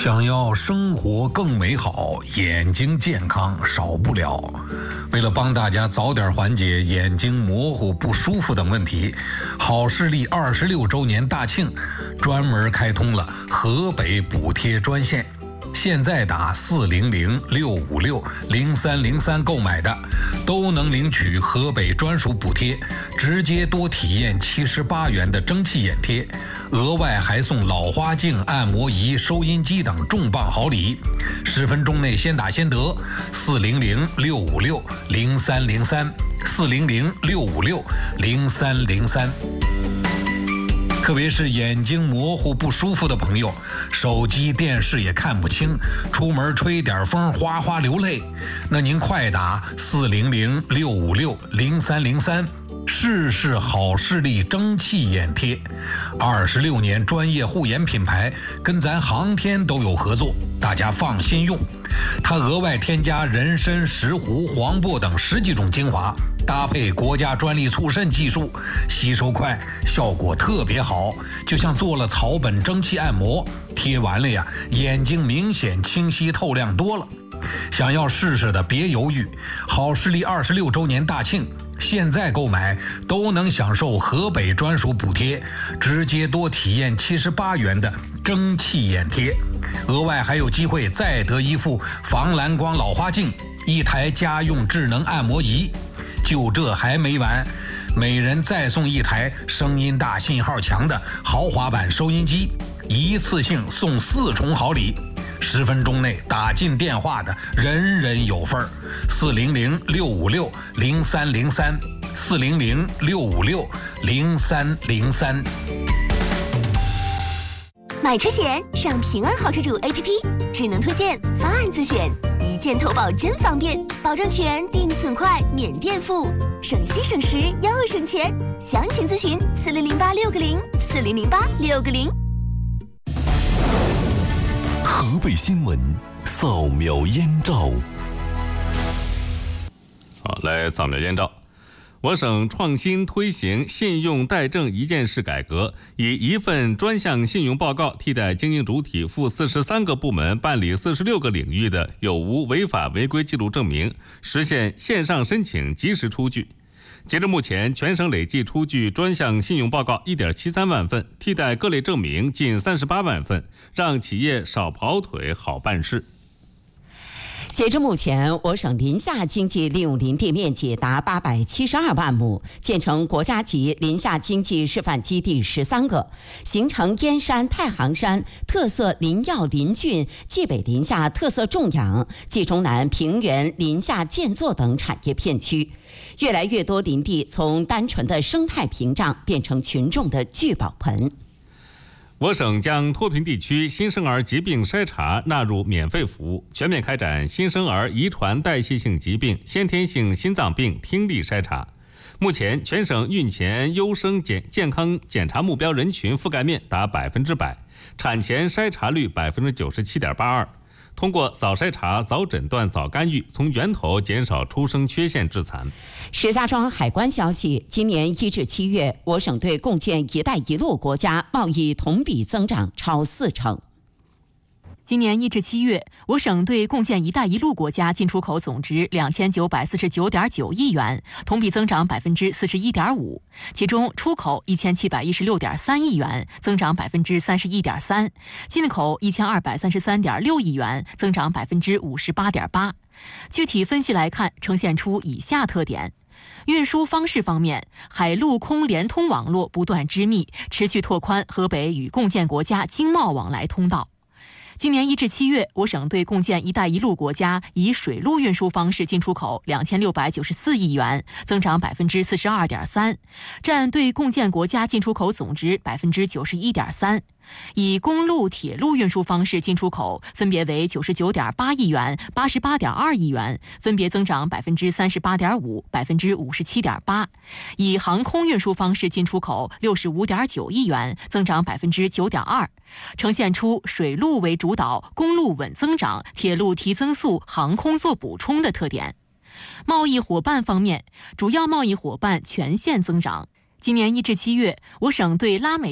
想要生活更美好，眼睛健康少不了。为了帮大家早点缓解眼睛模糊不舒服等问题，好视力26周年大庆专门开通了河北补贴专线。现在打400-656-0303购买的，都能领取河北专属补贴，直接多体验78元的蒸汽眼贴，额外还送老花镜、按摩仪、收音机等重磅好礼。10分钟内先打先得，400-656-0303，400-656-0303。特别是眼睛模糊不舒服的朋友，手机电视也看不清，出门吹点风哗哗流泪，那您快打400-656-0303，试试好视力蒸汽眼贴。26年专业护眼品牌，跟咱航天都有合作，大家放心用。它额外添加人参、石斛、黄柏等10几种精华，搭配国家专利促渗技术，吸收快，效果特别好，就像做了草本蒸汽按摩，贴完了呀，眼睛明显清晰透亮多了。想要试试的别犹豫，好视力26周年大庆，现在购买都能享受河北专属补贴，直接多体验78元的蒸汽眼贴，额外还有机会再得一副防蓝光老花镜，1台家用智能按摩仪。就这还没完，每人再送1台声音大、信号强的豪华版收音机，一次性送4重好礼。10分钟内打进电话的人人有份儿。400-656-0303，400-656-0303。 买车险上平安好车主 APP， 智能推荐，方案自选，一键投保真方便，保证全，定损快，免垫付，省心省时又省钱。详情咨询4008-660，4008-660。 河北新闻扫描燕赵。 好，来扫描燕赵。我省创新推行信用贷证一件式改革，以一份专项信用报告替代经营主体赴43个部门办理46个领域的有无违法违规记录证明，实现线上申请及时出具。截至目前，全省累计出具专项信用报告1.73万份，替代各类证明近38万份，让企业少跑腿好办事。 截至目前，我省林下经济利用林地面积达872万亩，建成国家级林下经济示范基地13个，形成燕山、太行山特色林药林菌、冀北林下特色种养、冀中南平原林下建作等产业片区。越来越多林地从单纯的生态屏障变成群众的聚宝盆。 我省将脱贫地区新生儿疾病筛查纳入免费服务，全面开展新生儿遗传代谢性疾病、先天性心脏病听力筛查。目前，全省孕前优生健康检查目标人群覆盖面达100%，产前筛查率97.82%。通过早筛查、早诊断、早干预，从源头减少出生缺陷致残。 石家庄海关消息，今年1至7月，我省对共建“一带一路”国家贸易同比增长超40%。 今年1至7月，我省对共建“一带一路”国家进出口总值2949.9亿元，同比增长41.5%。其中，出口1716.3亿元，增长31.3%；进口1233.6亿元，增长58.8%。具体分析来看，呈现出以下特点。运输方式方面，海陆空联通网络不断织密，持续拓宽河北与共建国家经贸往来通道。今年1至7月，我省对共建“一带一路”国家以水路运输方式进出口2694亿元，增长42.3%，占对共建国家进出口总值91.3%。以公路、铁路运输方式进出口分别为99.8亿元、88.2亿元，分别增长38.5%、57.8%。以航空运输方式进出口65.9亿元，增长9.2%，呈现出水路为主导、公路稳增长、铁路提增速、航空做补充的特点。贸易伙伴方面，主要贸易伙伴全线增长。今年1至7月，我省对拉美